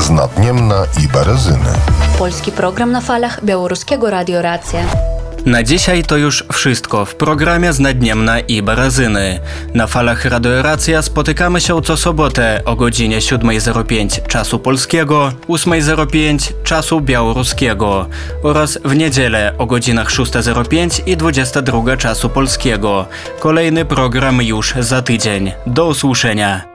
z Nadniemna i Berezyny. Polski program na falach Białoruskiego Radio Racja. Na dzisiaj to już wszystko w programie z Nadniemna i Berezyny. Na falach Radio Racja spotykamy się co sobotę o godzinie 7:05 czasu polskiego, 8:05 czasu białoruskiego oraz w niedzielę o godzinach 6:05 i 22 czasu polskiego. Kolejny program już za tydzień. Do usłyszenia.